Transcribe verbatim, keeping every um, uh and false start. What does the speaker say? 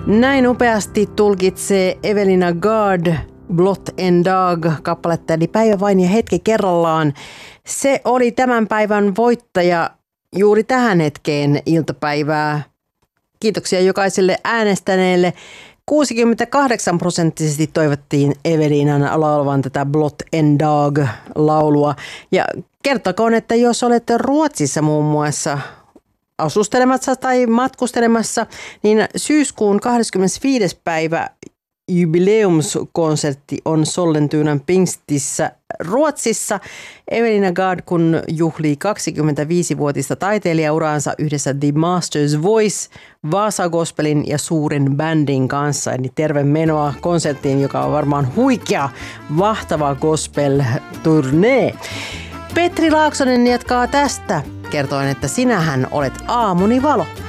Näin upeasti tulkitsee Evelina Gard Blot en Dag kappaletta, eli päivä vain ja hetki kerrallaan. Se oli tämän päivän voittaja juuri tähän hetkeen iltapäivää. Kiitoksia jokaiselle äänestäneelle. kuusikymmentäkahdeksan prosenttisesti toivottiin Evelinan laulavan tätä Blot en Dag laulua. Ja kertokoon, että jos olette Ruotsissa muun muassa asustelemassa tai matkustelemassa, niin syyskuun kahdeskymmenesviides päivä jubileumskonsertti on Sollentuna Pingstissä Ruotsissa. Evelina Gard kun juhlii kaksikymmentäviisivuotista taiteilijauraansa yhdessä The Masters Voice, Vaasa Gospelin ja suuren bändin kanssa. Eli terve menoa konserttiin, joka on varmaan huikea, mahtava gospel-turnee. Petri Laaksonen jatkaa tästä, kertoen, että sinähän olet aamuni valo.